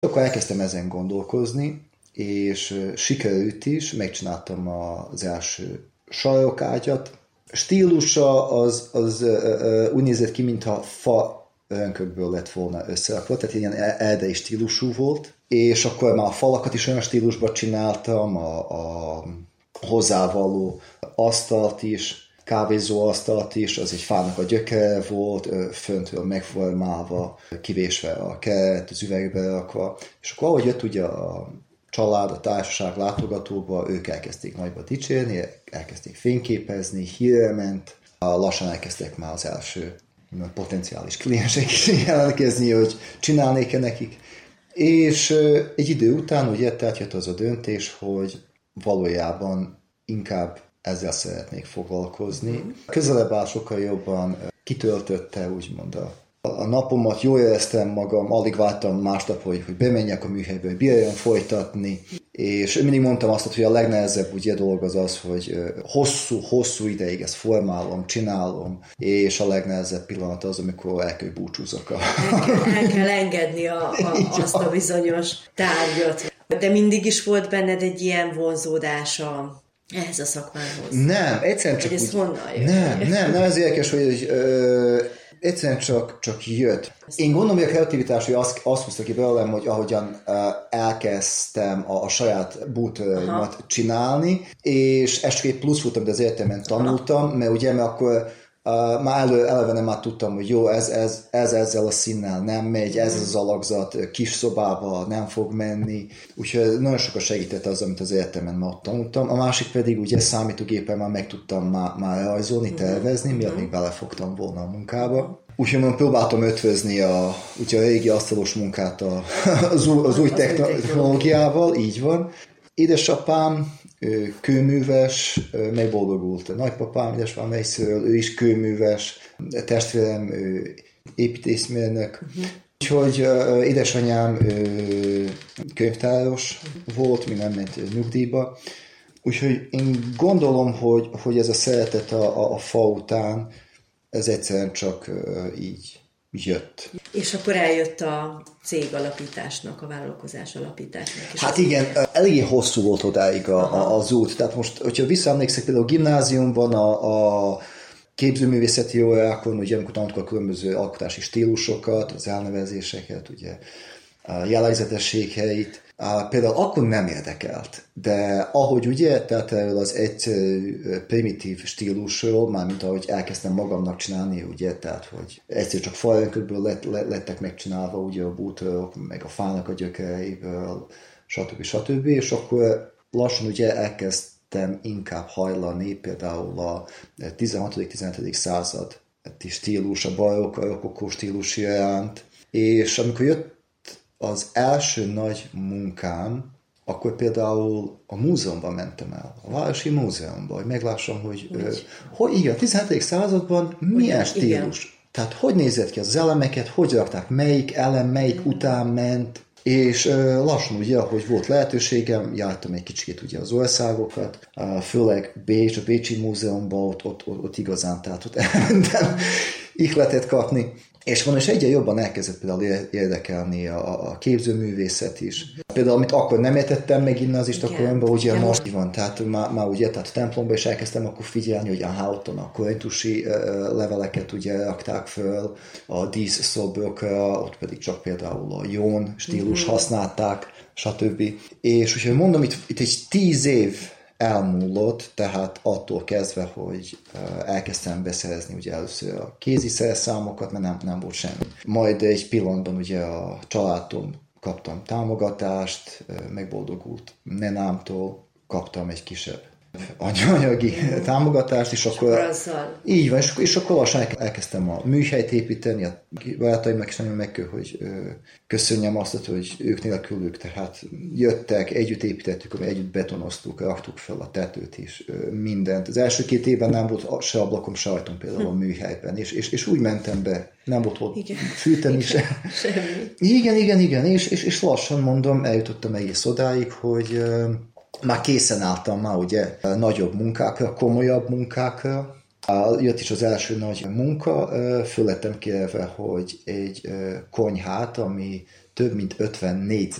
Akkor elkezdtem ezen gondolkozni, és sikerült is, megcsináltam az első sarokágyat. Stílusa az úgy nézett ki, mintha fa örökökből lett volna összerakva, tehát ilyen erdei stílusú volt, és akkor már a falakat is olyan stílusban csináltam, a hozzávaló asztalt is, kávézó asztalt is, az egy fának a gyökere volt, föntről megformálva, kivésve a keret, az üvegbe rakva, és akkor ahogy jött ugye a család, a társaság látogatóba, ők elkezdték nagyba dicsérni, elkezdték fényképezni, hírre ment, lassan elkezdtek már az első potenciális kliensek is jelentkezni, hogy csinálnék-e nekik. És egy idő után ugye tehát jött az a döntés, hogy valójában inkább ezzel szeretnék foglalkozni. Közelebb áll sokkal jobban kitöltötte úgymond a napomat, jól éreztem magam, alig vártam másnap, hogy bemenjek a műhelybe, hogy bírjam folytatni, és mindig mondtam azt, hogy a legnehezebb ugye dolog az, hogy hosszú ideig ezt formálom, csinálom, és a legnehezebb pillanat az, amikor el kell búcsúzok. El kell engedni azt a bizonyos tárgyat. De mindig is volt benned egy ilyen vonzódása ehhez a szakmához? Nem, egyszerűen csak ez honnan jött? Nem, ez érdekes, hogy egyszerűen csak jött. Én gondolom, hogy a kreativitás, hogy azt hozta ki belőlem, hogy ahogyan elkezdtem a saját bútoraimat csinálni, és ez csak egy plusz volt, amit az egyetemen tanultam, mert akkor már eleve nem már tudtam, hogy jó, ez ezzel a színnel nem megy, ez az alakzat kis szobába nem fog menni, úgyhogy nagyon sokat segített az, amit az egyetemen már ott tanultam. A másik pedig ugye számítógépen már meg tudtam már rajzolni, tervezni, miatt még belefogtam volna a munkába. Úgyhogy próbáltam ötvözni a régi asztalos munkát az új technológiával, így van. Édesapám kőműves, megboldogult a nagypapám, édesapám egyszerűen, ő is kőműves, testvérem építészmérnök, úgyhogy édesanyám könyvtáros volt, mi nem ment nyugdíjba, úgyhogy én gondolom, hogy ez a szeretet a fa után, ez egyszerűen csak így jött. És akkor eljött a cég alapításnak, a vállalkozás alapításnak. Hát igen, eléggé hosszú volt odáig az út. Tehát most, hogyha visszaemlékszek, például a gimnáziumban a képzőművészeti órákon, ugye amikor tanultuk a különböző alkotási stílusokat, az elnevezéseket, ugye a jellegzetességeit, például akkor nem érdekelt, de ahogy ugye, tehát erről az egyszerű primitív stílusról, mármint ahogy elkezdtem magamnak csinálni, ugye, tehát hogy egyszer csak falrönkökből lettek megcsinálva ugye a bútorok, meg a fának a gyökereiből, stb. És akkor lassan ugye elkezdtem inkább hajlani például a 16.-17. század stílus, a barokk, a rokokó stílus iránt, és amikor jött az első nagy munkám, akkor például a múzeumban mentem el, a Városi Múzeumban, hogy meglássam, hogy igen, a 17. században milyen stílus. Igen. Tehát hogy nézett ki az elemeket, hogy rakták, melyik elem, melyik után ment, és lassan ugye, ahogy volt lehetőségem, jártam egy kicsit ugye az országokat, főleg Bécs, a Bécsi Múzeumban, ott igazán, tehát ott elmentem ihletet kapni. És van, és egyre jobban elkezdett például érdekelni a képzőművészet is. Például, amit akkor nem értettem meg gimnazista koromban, ugye most van, tehát már ugye, tehát a templomba is elkezdtem akkor figyelni, hogy otthon a korintusi leveleket ugye rakták föl, a díszszobrokra, ott pedig csak például a jón stílus használták, stb. És úgyhogy mondom, itt egy 10 év elmúlott, tehát attól kezdve, hogy elkezdtem beszerezni ugye először a kézi szerszámokat, mert nem volt semmi. Majd egy pillanatban ugye a családtól kaptam támogatást, megboldogult nenámtól kaptam egy kisebb anyagi támogatást, és akkor így van, és akkor lassan elkezdtem a műhelyt építeni, a barátaimnak is nagyon meg kell, hogy köszönjem azt, hogy ők nélkülük, tehát jöttek, együtt építettük, együtt betonoztuk, raktuk fel a tetőt is, mindent. Az első 2 évben nem volt se ablakom, se ajtóm például a műhelyben, és úgy mentem be, nem volt fűteni se. Igen, és lassan mondom, eljutottam egész odáig, hogy már készen álltam már ugye nagyobb munkákra, komolyabb munkákra. Jött is az első nagy munka, föl lettem kérve, hogy egy konyhát, ami több mint 50